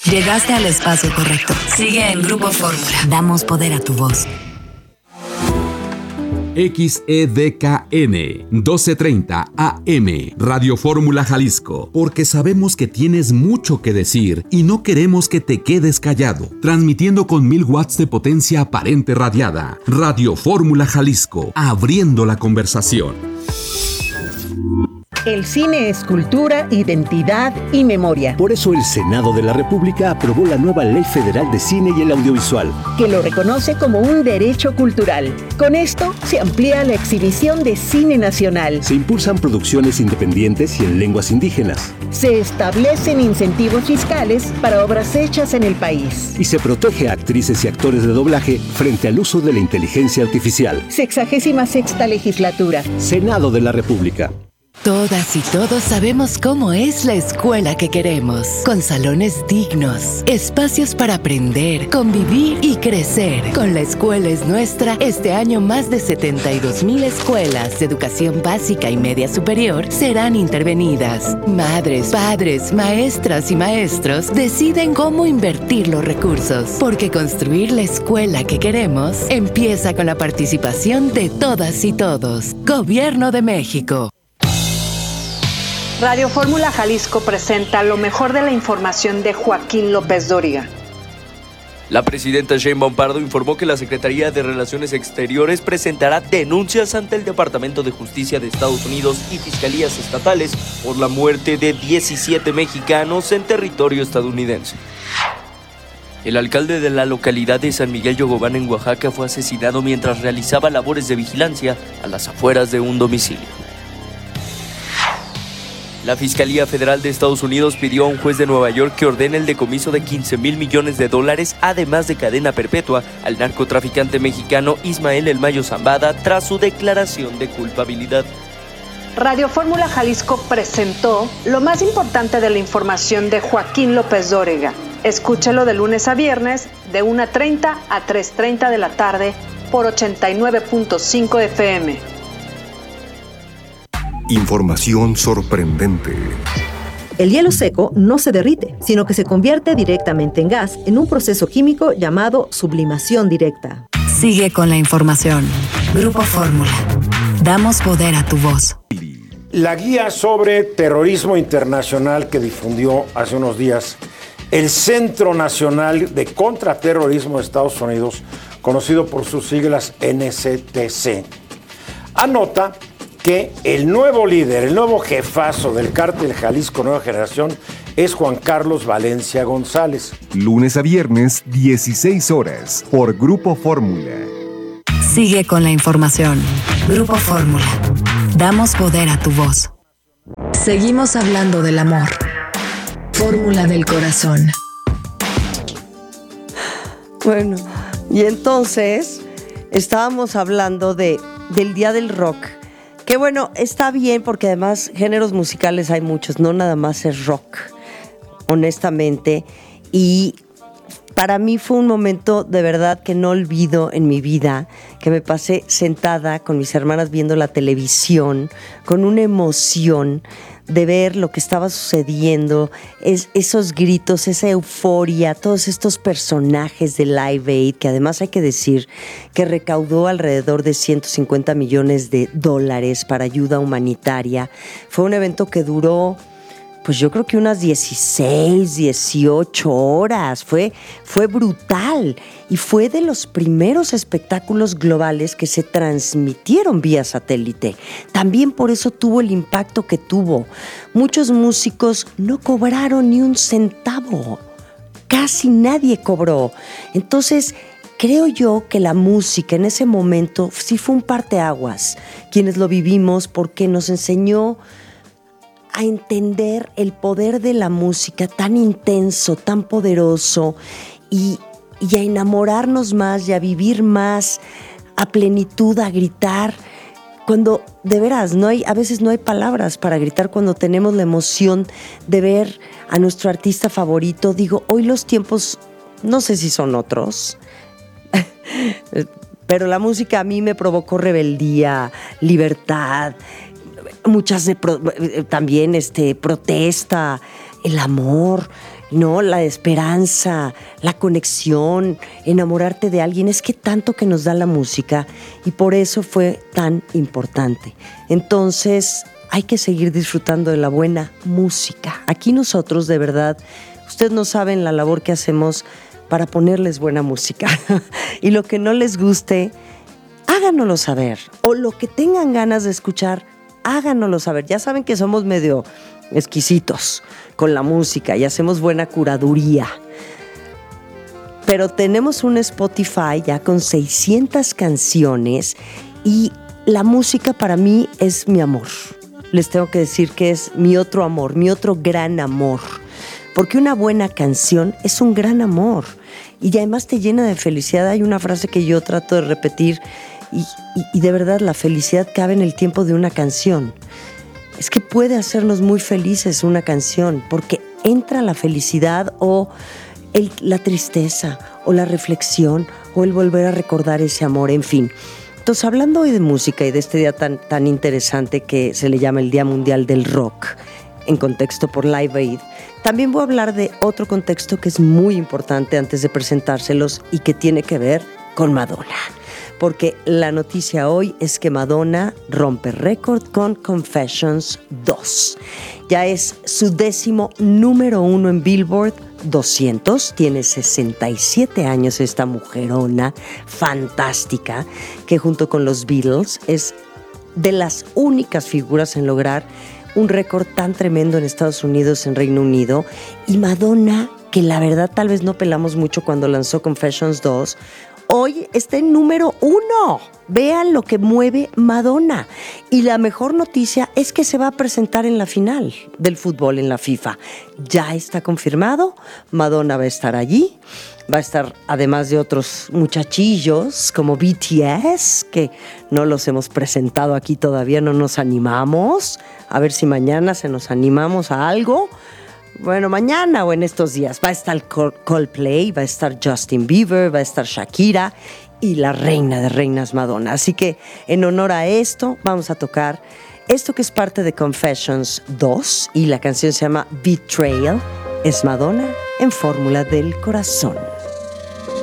Llegaste al espacio correcto. Sigue en Grupo Fórmula. Damos poder a tu voz. XEDKN 1230 AM Radio Fórmula Jalisco, porque sabemos que tienes mucho que decir y no queremos que te quedes callado. Transmitiendo con 1000 watts de potencia aparente radiada. Radio Fórmula Jalisco, abriendo la conversación. El cine es cultura, identidad y memoria. Por eso el Senado de la República aprobó la nueva Ley Federal de Cine y el Audiovisual, que lo reconoce como un derecho cultural. Con esto se amplía la exhibición de cine nacional. Se impulsan producciones independientes y en lenguas indígenas. Se establecen incentivos fiscales para obras hechas en el país. Y se protege a actrices y actores de doblaje frente al uso de la inteligencia artificial. 66ª legislatura. Senado de la República. Todas y todos sabemos cómo es la escuela que queremos, con salones dignos, espacios para aprender, convivir y crecer. Con La Escuela es Nuestra, este año más de 72,000 escuelas de educación básica y media superior serán intervenidas. Madres, padres, maestras y maestros deciden cómo invertir los recursos, porque construir la escuela que queremos empieza con la participación de todas y todos. Gobierno de México. Radio Fórmula Jalisco presenta lo mejor de la información de Joaquín López Dóriga. La presidenta Sheinbaum Pardo informó que la Secretaría de Relaciones Exteriores presentará denuncias ante el Departamento de Justicia de Estados Unidos y fiscalías estatales por la muerte de 17 mexicanos en territorio estadounidense. El alcalde de la localidad de San Miguel Yogobán en Oaxaca fue asesinado mientras realizaba labores de vigilancia a las afueras de un domicilio. La Fiscalía Federal de Estados Unidos pidió a un juez de Nueva York que ordene el decomiso de $15 mil millones, además de cadena perpetua, al narcotraficante mexicano Ismael El Mayo Zambada tras su declaración de culpabilidad. Radio Fórmula Jalisco presentó lo más importante de la información de Joaquín López Dóriga. Escúchelo de lunes a viernes, de 1:30 a 3:30 de la tarde, por 89.5 FM. Información sorprendente. El hielo seco no se derrite, sino que se convierte directamente en gas en un proceso químico llamado sublimación directa. Sigue con la información. Grupo Fórmula. Damos poder a tu voz. La guía sobre terrorismo internacional que difundió hace unos días el Centro Nacional de Contraterrorismo de Estados Unidos, conocido por sus siglas NCTC, anota que el nuevo líder, el nuevo jefazo del cártel Jalisco Nueva Generación es Juan Carlos Valencia González. Lunes a viernes, 16 horas, por Grupo Fórmula. Sigue con la información. Grupo Fórmula. Damos poder a tu voz. Seguimos hablando del amor. Fórmula del corazón. Bueno, y entonces estábamos hablando del Día del Rock. Que bueno, está bien porque además géneros musicales hay muchos, no nada más es rock, honestamente. Y para mí fue un momento de verdad que no olvido en mi vida, que me pasé sentada con mis hermanas viendo la televisión, con una emoción de ver lo que estaba sucediendo, esos gritos, esa euforia, todos estos personajes de Live Aid, que además hay que decir que recaudó alrededor de $150 millones para ayuda humanitaria. Fue un evento que duró, pues yo creo que unas 16, 18 horas. Fue brutal y fue de los primeros espectáculos globales que se transmitieron vía satélite. También por eso tuvo el impacto que tuvo. Muchos músicos no cobraron ni un centavo. Casi nadie cobró. Entonces, creo yo que la música en ese momento sí fue un parteaguas. Quienes lo vivimos, porque nos enseñó a entender el poder de la música tan intenso, tan poderoso y a enamorarnos más y a vivir más a plenitud, a gritar. Cuando de veras a veces no hay palabras para gritar cuando tenemos la emoción de ver a nuestro artista favorito. Digo, hoy los tiempos no sé si son otros, pero la música a mí me provocó rebeldía, libertad, muchas también protesta, el amor, ¿no? La esperanza, la conexión, enamorarte de alguien. Es que tanto que nos da la música y por eso fue tan importante. Entonces, hay que seguir disfrutando de la buena música. Aquí nosotros, de verdad, ustedes no saben la labor que hacemos para ponerles buena música. Y lo que no les guste, háganoslo saber. O lo que tengan ganas de escuchar, háganoslo saber. Ya saben que somos medio exquisitos con la música y hacemos buena curaduría. Pero tenemos un Spotify ya con 600 canciones y la música para mí es mi amor. Les tengo que decir que es mi otro amor, mi otro gran amor. Porque una buena canción es un gran amor y además te llena de felicidad. Hay una frase que yo trato de repetir y de verdad la felicidad cabe en el tiempo de una canción. Es que puede hacernos muy felices una canción porque entra la felicidad o la tristeza o la reflexión o el volver a recordar ese amor, en fin. Entonces, hablando hoy de música y de este día tan interesante que se le llama el Día Mundial del Rock, en contexto por Live Aid, también voy a hablar de otro contexto que es muy importante antes de presentárselos y que tiene que ver con Madonna. Porque la noticia hoy es que Madonna rompe récord con Confessions 2. Ya es su 10º número 1 en Billboard 200. Tiene 67 años esta mujerona fantástica que junto con los Beatles es de las únicas figuras en lograr un récord tan tremendo en Estados Unidos, en Reino Unido. Y Madonna, que la verdad tal vez no pelamos mucho cuando lanzó Confessions 2, hoy está en número 1. Vean lo que mueve Madonna. Y la mejor noticia es que se va a presentar en la final del fútbol en la FIFA. Ya está confirmado. Madonna va a estar allí. Va a estar, además de otros muchachillos como BTS, que no los hemos presentado aquí todavía, no nos animamos. A ver si mañana se nos animamos a algo. Bueno, mañana o en estos días va a estar Coldplay, va a estar Justin Bieber, va a estar Shakira y la reina de reinas Madonna. Así que en honor a esto vamos a tocar esto que es parte de Confessions 2 y la canción se llama Betrayal. Es Madonna en Fórmula del Corazón.